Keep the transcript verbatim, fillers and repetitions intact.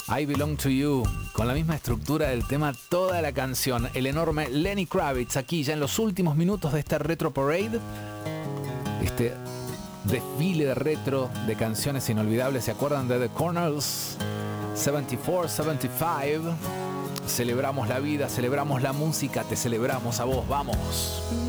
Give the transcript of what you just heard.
I Belong to You, con la misma estructura del tema, toda la canción. El enorme Lenny Kravitz aquí ya en los últimos minutos de esta Retro Parade. Este desfile de retro de canciones inolvidables. ¿Se acuerdan de The Corners? setenta y cuatro, setenta y cinco. Celebramos la vida, celebramos la música, te celebramos a vos, vamos.